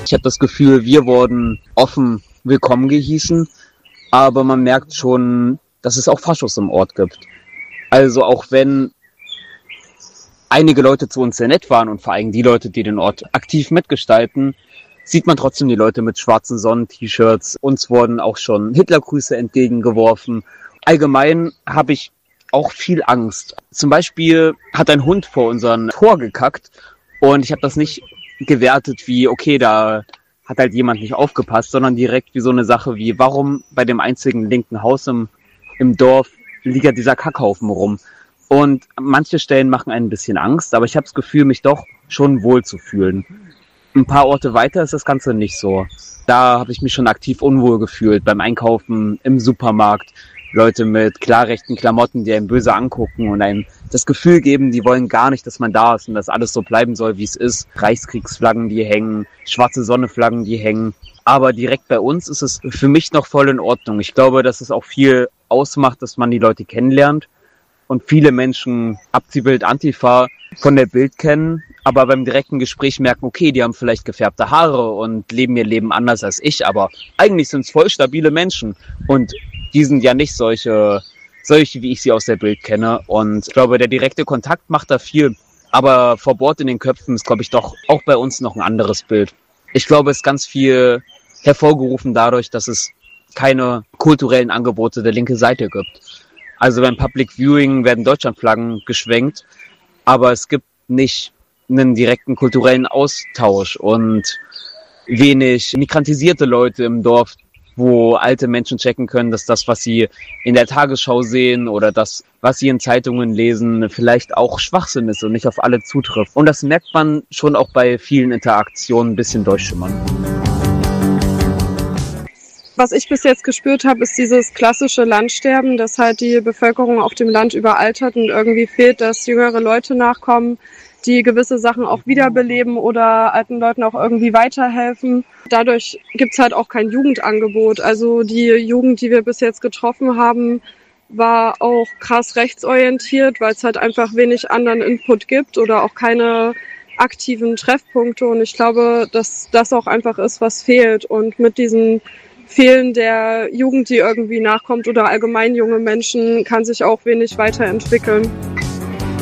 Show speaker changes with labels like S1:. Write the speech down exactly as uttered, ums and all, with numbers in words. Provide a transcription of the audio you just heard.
S1: Ich habe das Gefühl, wir wurden offen willkommen gehießen, aber man merkt schon, dass es auch Faschos im Ort gibt. Also auch wenn einige Leute zu uns sehr nett waren und vor allem die Leute, die den Ort aktiv mitgestalten, sieht man trotzdem die Leute mit schwarzen Sonnen-T-Shirts. Uns wurden auch schon Hitlergrüße entgegengeworfen. Allgemein habe ich auch viel Angst. Zum Beispiel hat ein Hund vor unseren Tor gekackt und ich habe das nicht gewertet wie, okay, da hat halt jemand nicht aufgepasst, sondern direkt wie so eine Sache wie, warum bei dem einzigen linken Haus im, im Dorf liegt ja dieser Kackhaufen rum. Und manche Stellen machen ein bisschen Angst, aber ich habe das Gefühl, mich doch schon wohl zu fühlen. Ein paar Orte weiter ist das Ganze nicht so. Da habe ich mich schon aktiv unwohl gefühlt, beim Einkaufen, im Supermarkt. Leute mit klar rechten Klamotten, die einen böse angucken und einem das Gefühl geben, die wollen gar nicht, dass man da ist und dass alles so bleiben soll, wie es ist. Reichskriegsflaggen, die hängen, schwarze Sonneflaggen, die hängen. Aber direkt bei uns ist es für mich noch voll in Ordnung. Ich glaube, dass es auch viel ausmacht, dass man die Leute kennenlernt. Und viele Menschen Abziehbild Antifa von der Bild kennen, aber beim direkten Gespräch merken, okay, die haben vielleicht gefärbte Haare und leben ihr Leben anders als ich, aber eigentlich sind es voll stabile Menschen. Und die sind ja nicht solche, solche, wie ich sie aus der Bild kenne. Und ich glaube, der direkte Kontakt macht da viel. Aber verbohrt in den Köpfen ist, glaube ich, doch auch bei uns noch ein anderes Bild. Ich glaube, es ist ganz viel hervorgerufen dadurch, dass es keine kulturellen Angebote der linken Seite gibt. Also beim Public Viewing werden Deutschlandflaggen geschwenkt, aber es gibt nicht einen direkten kulturellen Austausch und wenig migrantisierte Leute im Dorf, wo alte Menschen checken können, dass das, was sie in der Tagesschau sehen oder das, was sie in Zeitungen lesen, vielleicht auch Schwachsinn ist und nicht auf alle zutrifft. Und das merkt man schon auch bei vielen Interaktionen ein bisschen durchschimmern.
S2: Was ich bis jetzt gespürt habe, ist dieses klassische Landsterben, dass halt die Bevölkerung auf dem Land überaltert und irgendwie fehlt, dass jüngere Leute nachkommen, die gewisse Sachen auch wiederbeleben oder alten Leuten auch irgendwie weiterhelfen. Dadurch gibt's halt auch kein Jugendangebot. Also die Jugend, die wir bis jetzt getroffen haben, war auch krass rechtsorientiert, weil es halt einfach wenig anderen Input gibt oder auch keine aktiven Treffpunkte. Und ich glaube, dass das auch einfach ist, was fehlt. Und mit diesen Fehlen der Jugend, die irgendwie nachkommt oder allgemein junge Menschen, kann sich auch wenig weiterentwickeln.